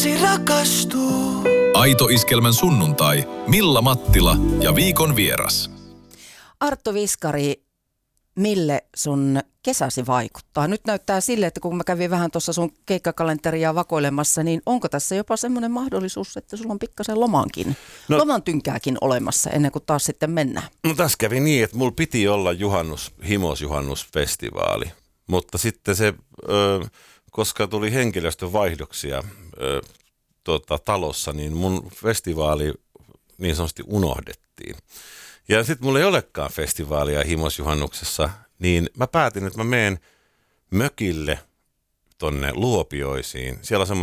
lapsi rakastuu. Aito Iskelmän sunnuntai. Milla Mattila ja viikon vieras. Arttu Viskari, mille sun kesäsi vaikuttaa? Nyt näyttää sille, että kun mä kävin vähän tuossa sun keikkakalenteria vakoilemassa, niin onko tässä jopa semmoinen mahdollisuus, että sulla on pikkasen loman tynkääkin olemassa ennen kuin taas sitten mennään? No tässä kävi niin, että mulla piti olla himosjuhannusfestivaali, mutta sitten se, koska tuli henkilöstövaihdoksia talossa, niin mun festivaali niin sanotusti unohdettiin. Ja sitten mulla ei olekaan festivaalia himosjuhannuksessa, niin mä päätin, että mä menen mökille tonne Luopioisiin. Siellä on